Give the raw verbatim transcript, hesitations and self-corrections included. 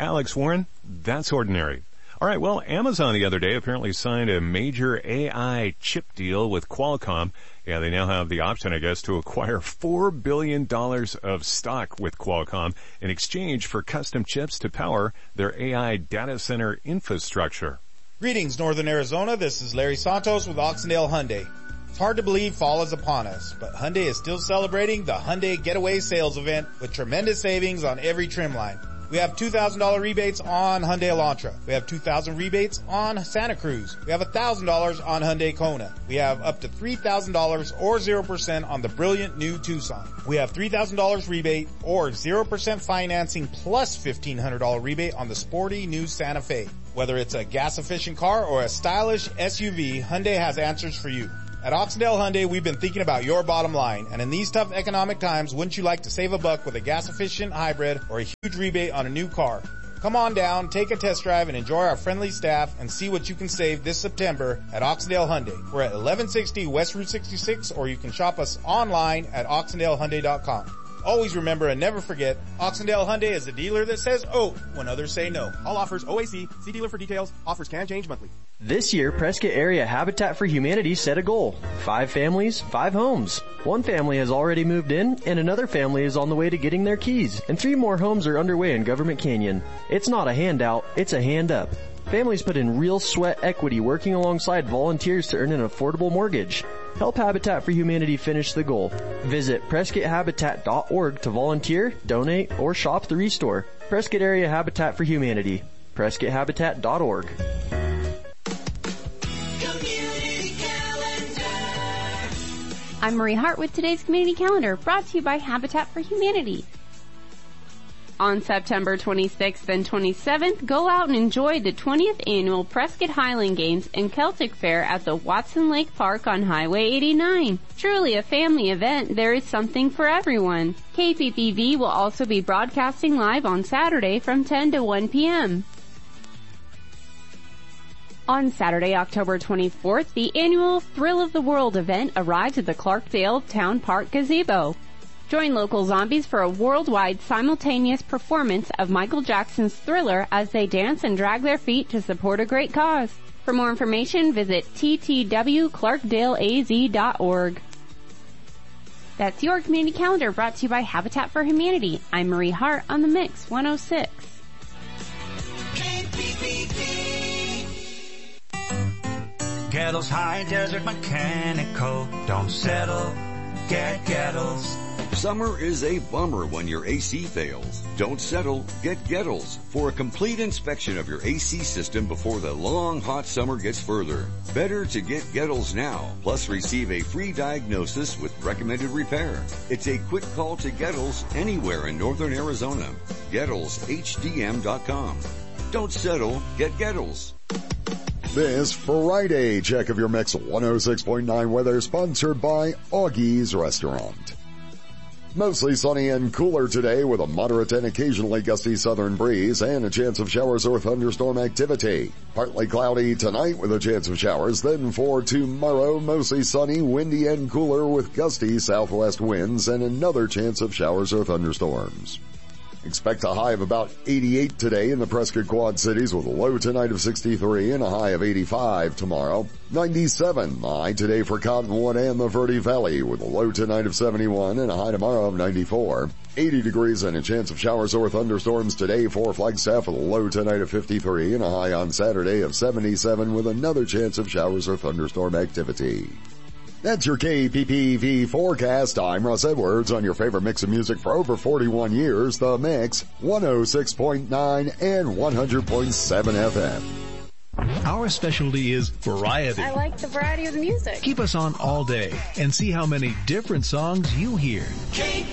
Alex Warren, that's ordinary. All right, well, Amazon the other day apparently signed a major A I chip deal with Qualcomm. Yeah, they now have the option, I guess, to acquire four billion dollars of stock with Qualcomm in exchange for custom chips to power their A I data center infrastructure. Greetings, Northern Arizona. This is Larry Santos with Oxendale Hyundai. It's hard to believe fall is upon us, but Hyundai is still celebrating the Hyundai Getaway Sales Event with tremendous savings on every trim line. We have two thousand dollars rebates on Hyundai Elantra. We have two thousand dollars rebates on Santa Cruz. We have one thousand dollars on Hyundai Kona. We have up to three thousand dollars or zero percent on the brilliant new Tucson. We have three thousand dollars rebate or zero percent financing plus fifteen hundred dollars rebate on the sporty new Santa Fe. Whether it's a gas-efficient car or a stylish S U V, Hyundai has answers for you. At Oxendale Hyundai, we've been thinking about your bottom line, and in these tough economic times, wouldn't you like to save a buck with a gas-efficient hybrid or a huge rebate on a new car? Come on down, take a test drive, and enjoy our friendly staff and see what you can save this September at Oxendale Hyundai. We're at eleven sixty West Route sixty-six, or you can shop us online at oxendale hyundai dot com. Always remember and never forget, Oxendale Hyundai is the dealer that says oh when others say no. All offers O A C. See dealer for details. Offers can change monthly. This year, Prescott Area Habitat for Humanity set a goal. Five families, five homes. One family has already moved in, and another family is on the way to getting their keys, and three more homes are underway in Government Canyon. It's not a handout, it's a hand up. Families put in real sweat equity working alongside volunteers to earn an affordable mortgage. Help Habitat for Humanity finish the goal. Visit prescott habitat dot org to volunteer, donate, or shop the Restore. Prescott Area Habitat for Humanity. prescott habitat dot org. I'm Marie Hart with today's Community Calendar, brought to you by Habitat for Humanity. On September twenty-sixth and twenty-seventh, go out and enjoy the twentieth Annual Prescott Highland Games and Celtic Fair at the Watson Lake Park on Highway eighty-nine. Truly a family event, there is something for everyone. K P P V will also be broadcasting live on Saturday from ten to one p.m. On Saturday, October twenty-fourth, the annual Thrill of the World event arrives at the Clarkdale Town Park Gazebo. Join local zombies for a worldwide simultaneous performance of Michael Jackson's Thriller as they dance and drag their feet to support a great cause. For more information, visit t t w clarkdale a z dot org. That's your community calendar brought to you by Habitat for Humanity. I'm Marie Hart on the Mix one oh six. K P P P. Gettles High Desert Mechanical. Don't settle, get Gettles. Summer is a bummer when your A C fails. Don't settle, get Gettles for a complete inspection of your A C system before the long hot summer gets further. Better to get Gettles now, plus receive a free diagnosis with recommended repair. It's a quick call to Gettles anywhere in northern Arizona. Gettles H D M dot com. Don't settle, get Gettles. This Friday check of your Mix one oh six point nine weather sponsored by Augie's Restaurant. Mostly sunny and cooler today with a moderate and occasionally gusty southern breeze and a chance of showers or thunderstorm activity. Partly cloudy tonight with a chance of showers. Then for tomorrow, mostly sunny, windy and cooler with gusty southwest winds and another chance of showers or thunderstorms. Expect a high of about eighty-eight today in the Prescott Quad Cities with a low tonight of sixty-three and a high of eighty-five tomorrow. ninety-seven the high today for Cottonwood and the Verde Valley with a low tonight of seventy-one and a high tomorrow of ninety-four. eighty degrees and a chance of showers or thunderstorms today for Flagstaff with a low tonight of fifty-three and a high on Saturday of seventy-seven with another chance of showers or thunderstorm activity. That's your K P P V forecast. I'm Russ Edwards on your favorite mix of music for over forty-one years, The Mix, one oh six point nine and one hundred point seven F M. Our specialty is variety. I like the variety of the music. Keep us on all day and see how many different songs you hear.